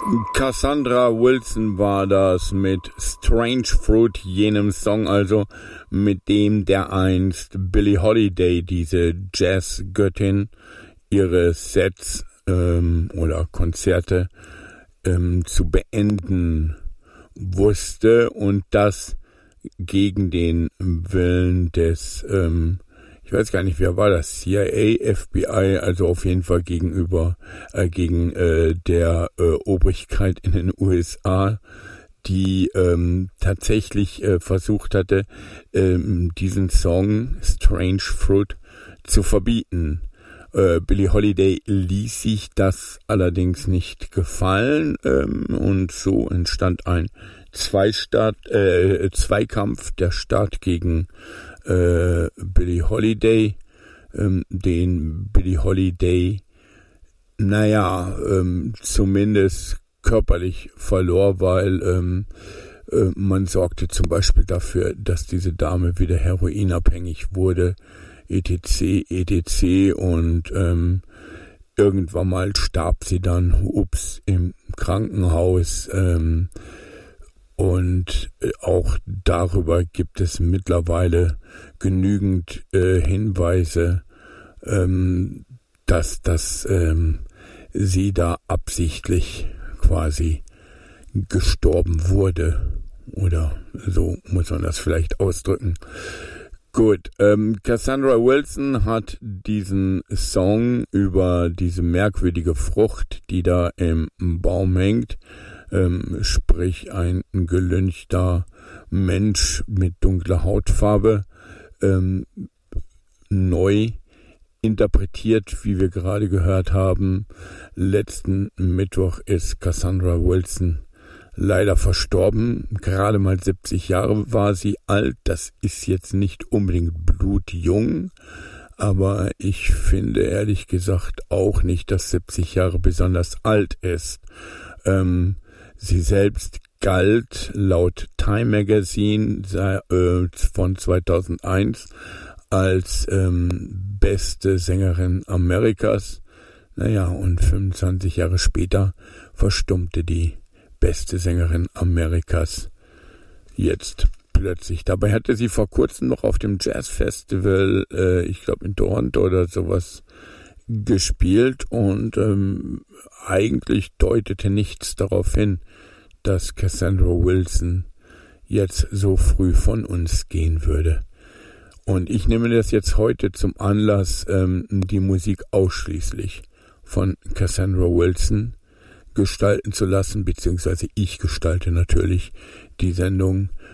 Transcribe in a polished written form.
Cassandra Wilson war das mit Strange Fruit, jenem Song also, mit dem dereinst Billie Holiday, diese Jazzgöttin, ihre Sets oder Konzerte zu beenden wusste, und das gegen den Willen des ich weiß gar nicht, wer war das, CIA, FBI, also auf jeden Fall gegen der Obrigkeit in den USA, die tatsächlich versucht hatte, diesen Song Strange Fruit zu verbieten. Billie Holiday ließ sich das allerdings nicht gefallen, und so entstand ein Zweikampf, der Staat gegen Billie Holiday, den Billie Holiday, zumindest körperlich verlor, weil man sorgte zum Beispiel dafür, dass diese Dame wieder heroinabhängig wurde, etc., und irgendwann mal starb sie dann, im Krankenhaus, und auch darüber gibt es mittlerweile genügend Hinweise, dass sie da absichtlich quasi gestorben wurde. Oder so muss man das vielleicht ausdrücken. Gut, Cassandra Wilson hat diesen Song über diese merkwürdige Frucht, die da im Baum hängt, sprich ein gelünchter Mensch mit dunkler Hautfarbe, neu interpretiert, wie wir gerade gehört haben. Letzten Mittwoch ist Cassandra Wilson leider verstorben. Gerade mal 70 Jahre war sie alt. Das ist jetzt nicht unbedingt blutjung, aber ich finde ehrlich gesagt auch nicht, dass 70 Jahre besonders alt ist. Sie selbst galt laut Time Magazine von 2001 als beste Sängerin Amerikas. Und 25 Jahre später verstummte die beste Sängerin Amerikas jetzt plötzlich. Dabei hatte sie vor kurzem noch auf dem Jazzfestival, ich glaube in Toronto oder sowas, gespielt, und eigentlich deutete nichts darauf hin, dass Cassandra Wilson jetzt so früh von uns gehen würde. Und ich nehme das jetzt heute zum Anlass, die Musik ausschließlich von Cassandra Wilson gestalten zu lassen, beziehungsweise ich gestalte natürlich die Sendung